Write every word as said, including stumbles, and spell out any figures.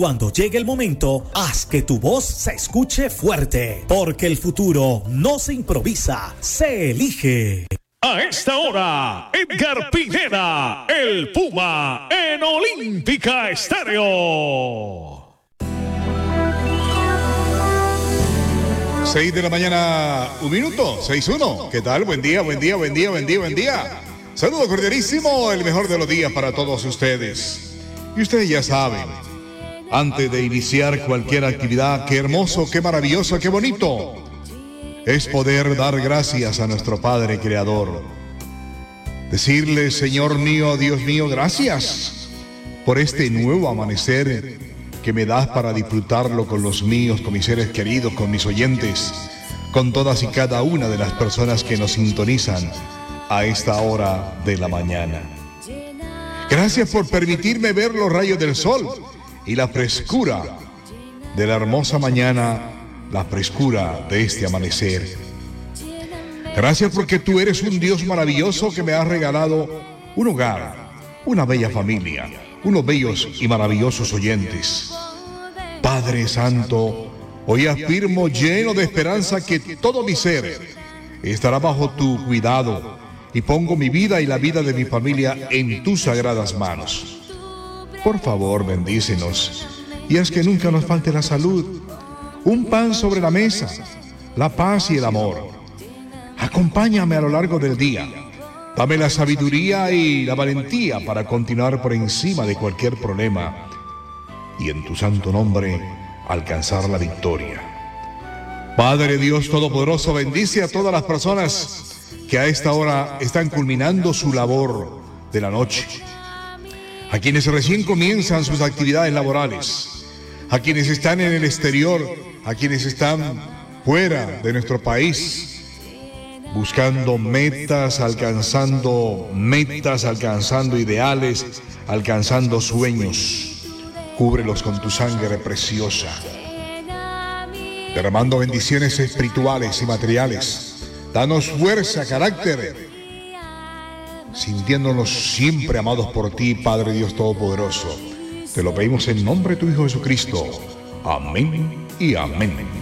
Cuando llegue el momento, haz que tu voz se escuche fuerte, porque el futuro no se improvisa, se elige. A esta hora, Edgar Pineda, el Puma, en Olímpica Estéreo. seis de la mañana, un minuto, seis uno. ¿Qué tal? Buen día, buen día, buen día, buen día, buen día. Saludo cordialísimo, el mejor de los días para todos ustedes. Y ustedes ya saben, antes de iniciar cualquier actividad, qué hermoso, qué maravilloso, qué bonito es poder dar gracias a nuestro Padre Creador. Decirle, Señor mío, Dios mío, gracias por este nuevo amanecer que me das para disfrutarlo con los míos, con mis seres queridos, con mis oyentes, con todas y cada una de las personas que nos sintonizan a esta hora de la mañana. Gracias por permitirme ver los rayos del sol y la frescura de la hermosa mañana, la frescura de este amanecer. Gracias porque tú eres un Dios maravilloso que me has regalado un hogar, una bella familia, unos bellos y maravillosos oyentes. Padre Santo, hoy afirmo lleno de esperanza que todo mi ser estará bajo tu cuidado y pongo mi vida y la vida de mi familia en tus sagradas manos. Por favor, bendícenos y haz que nunca nos falte la salud, un pan sobre la mesa, la paz y el amor. Acompáñame a lo largo del día. Dame la sabiduría y la valentía para continuar por encima de cualquier problema y en tu santo nombre alcanzar la victoria. Padre Dios Todopoderoso, bendice a todas las personas que a esta hora están culminando su labor de la noche, a quienes recién comienzan sus actividades laborales, a quienes están en el exterior, a quienes están fuera de nuestro país, buscando metas, alcanzando metas, alcanzando ideales, alcanzando sueños. Cúbrelos con tu sangre preciosa, derramando bendiciones espirituales y materiales. Danos fuerza, carácter, sintiéndonos siempre amados por ti, Padre Dios Todopoderoso. Te lo pedimos en nombre de tu Hijo Jesucristo. Amén y amén.